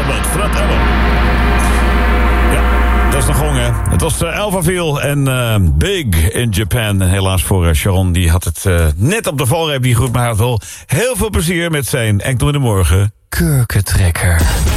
Fratello. Ja, dat is de gong, hè. Het was Alphaville en Big in Japan. En helaas voor Sharon, die had het net op de valreep niet goed. Maar hij had wel heel veel plezier met zijn Enkel in de Morgen Kurkentrekker.